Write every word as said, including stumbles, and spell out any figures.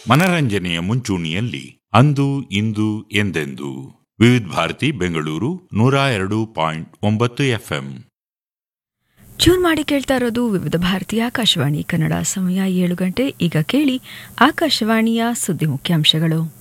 ಮನರಂಜನೆಯ ಮುಂಚೂಣಿಯಲ್ಲಿ ಅಂದು ಇಂದು ಎಂದೆಂದು ವಿವಿಧ ಭಾರತಿ ಬೆಂಗಳೂರು ನೂರ ಎರಡು ಪಾಯಿಂಟ್ ಒಂಬತ್ತು ಎಫ್ಎಂ. ಟ್ಯೂನ್ ಮಾಡಿ ಕೇಳ್ತಾ ಇರೋದು ವಿವಿಧ ಭಾರತಿ ಆಕಾಶವಾಣಿ ಕನ್ನಡ. ಸಮಯ ಏಳು ಗಂಟೆ. ಈಗ ಕೇಳಿ ಆಕಾಶವಾಣಿಯ ಸುದ್ದಿ ಮುಖ್ಯಾಂಶಗಳು.